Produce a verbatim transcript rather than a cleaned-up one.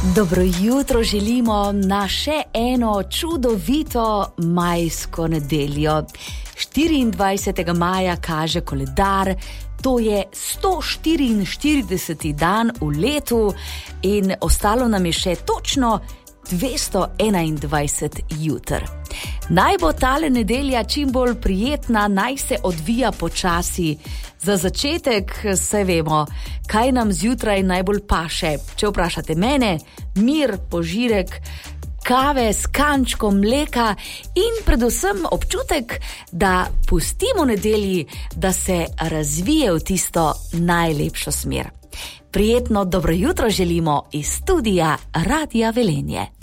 Dobro jutro želimo na še eno čudovito majsko nedeljo. štiriindvajsetega maja kaže koledar, to je sto štiriinštirideseti dan v letu in ostalo nam je še točno dvesto enaindvajset jutr. Naj bo tale nedelja čim bolj prijetna, naj se odvija počasi. Za začetek se vemo, kaj nam zjutraj najbolj paše. Če vprašate mene, mir, požirek, kave s kančkom mleka in predvsem občutek, da pustimo nedelji, da se razvije v tisto najlepšo smer. Prijetno dobro jutro želimo iz studia Radia Velenje.